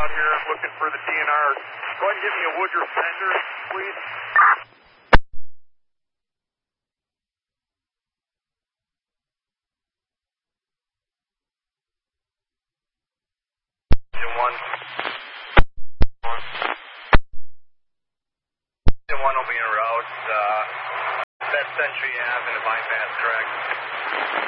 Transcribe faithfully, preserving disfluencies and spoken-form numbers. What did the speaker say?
out here looking for the D N R. Go ahead and give me a Woodruff tender, please. Engine one. Engine one will be en route. Uh, that Century Avenue bypass track.